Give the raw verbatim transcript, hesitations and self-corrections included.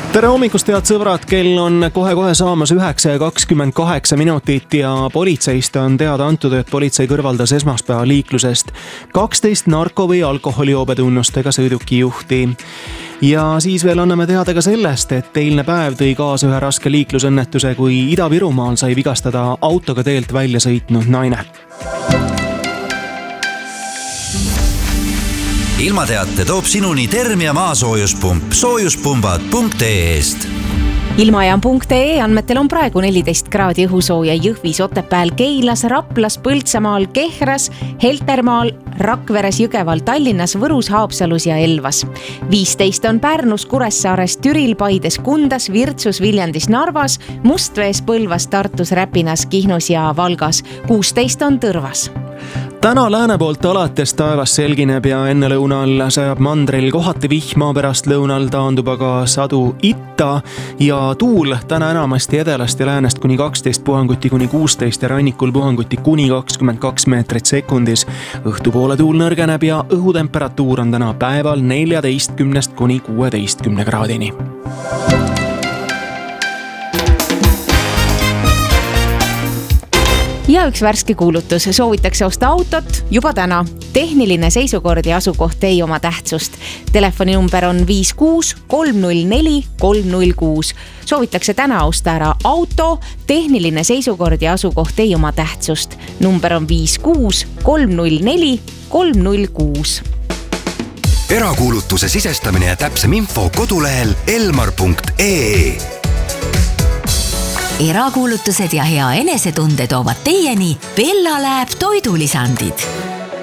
tere hommikust, head sõbrad, kell on kohe-kohe saamas üheksa ja kakskümmend kaheksa minutit ja politseist on teada antud, et politsei kõrvaldas esmaspäeva liiklusest kaksteist narko- või alkoholiobetunnustega sõidukijuhti. Ja siis veel anname teada ka sellest, et eilne päev tõi kaasa ühe raske liiklusõnnetuse, kui Ida-Virumaal sai vigastada autoga teelt välja sõitnud naine. Ilmateate toob sinuni Termia maasoojuspump soojuspumbad punkt ee-st. Ilmajaan punkt ee andmetel on praegu neliteist kraadi õhusooja Jõhvis, Otepääl, Keilas, Raplas, Põltsamaal, Kehras, Heltermaal, Rakveres, Jõgeval, Tallinnas, Võrus, Haapsalus ja Elvas. viisteist on Pärnus, Kuressaares, Türil, Paides, Kundas, Virtsus, Viljandis, Narvas, Mustvees, Põlvas, Tartus, Räpinas, Kihnus ja Valgas. kuusteist on Tõrvas. Täna lääne poolt alates taevas selgineb ja enne lõunal sajab mandril kohati vihma, pärast lõunal taandub aga sadu itta ja tuul täna enamasti edelast ja läänest kuni kaksteist puhanguti kuni kuusteist ja rannikul puhanguti kuni kakskümmend kaks meetrit sekundis. Õhtupoole tuul nõrgeneb ja õhutemperatuur on täna päeval neljateistkümnest kuni kuueteistkümne kraadini. Ja üks värske kuulutus, soovitakse osta autot juba täna. Tehniline seisukord ja asukoht ei oma tähtsust. Telefoninumber on viis kuus kolm null neli kolm null kuus. Soovitakse täna osta ära auto, tehniline seisukord ja asukoht ei oma tähtsust. Number on viis kuus kolm null neli kolm null kuus. Erakuulutuse sisestamine ja täpsem info kodulehel elmar punkt ee. Erakuulutused ja hea enesetunde toovad teieni Bella Lab toidulisandid.